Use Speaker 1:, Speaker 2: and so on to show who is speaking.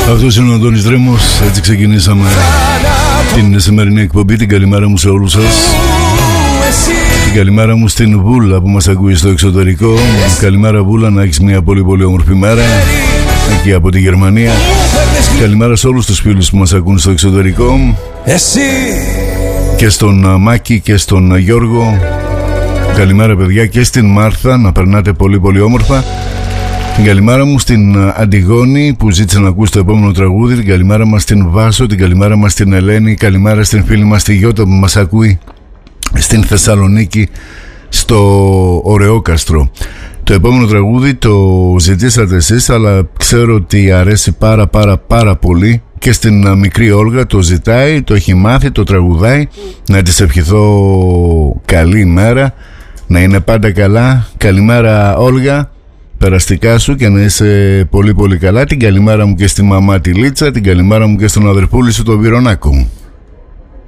Speaker 1: Αυτός είναι ο Αντώνης Δρέμος. Έτσι ξεκινήσαμε την σημερινή εκπομπή. Την καλημέρα μου σε όλους σας. Την καλημέρα μου στην Βούλα που μας ακούει στο εξωτερικό. Καλημέρα Βούλα, να έχεις μια πολύ πολύ όμορφη μέρα εκεί από τη Γερμανία. Καλημέρα σε όλους τους φίλους που μας ακούν στο εξωτερικό. Και στον Μάκη και στον Γιώργο. Καλημέρα παιδιά, και στην Μάρθα, να περνάτε πολύ πολύ όμορφα. Την καλημέρα μου στην Αντιγόνη που ζήτησε να ακούσει το επόμενο τραγούδι. Την καλημέρα μας στην Βάσο, την καλημέρα μας στην Ελένη. Καλημέρα στην φίλη μας τη Γιώτα που μας ακούει στην Θεσσαλονίκη, στο Ωρεόκαστρο. Το επόμενο τραγούδι το ζητήσατε εσείς, αλλά ξέρω ότι αρέσει πάρα πολύ και στην μικρή Όλγα. Το ζητάει, το έχει μάθει, το τραγουδάει. Να της ευχηθώ καλή ημέρα, να είναι πάντα καλά. Καλημέρα Όλγα, περαστικά σου και να είσαι πολύ πολύ καλά. Την καλημέρα μου και στη μαμά τη Λίτσα, την καλημέρα μου και στον αδερφούλη σου τον Βιρονάκο.